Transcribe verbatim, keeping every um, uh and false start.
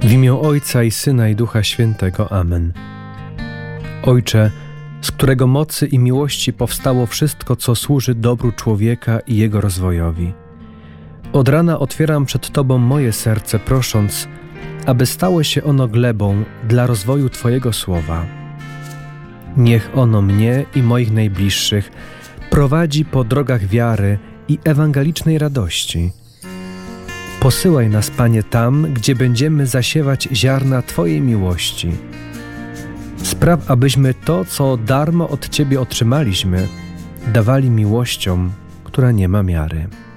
W imię Ojca i Syna i Ducha Świętego. Amen. Ojcze, z którego mocy i miłości powstało wszystko, co służy dobru człowieka i jego rozwojowi. Od rana otwieram przed Tobą moje serce, prosząc, aby stało się ono glebą dla rozwoju Twojego słowa. Niech ono mnie i moich najbliższych prowadzi po drogach wiary i ewangelicznej radości. Posyłaj nas, Panie, tam, gdzie będziemy zasiewać ziarna Twojej miłości. Spraw, abyśmy to, co darmo od Ciebie otrzymaliśmy, dawali miłością, która nie ma miary.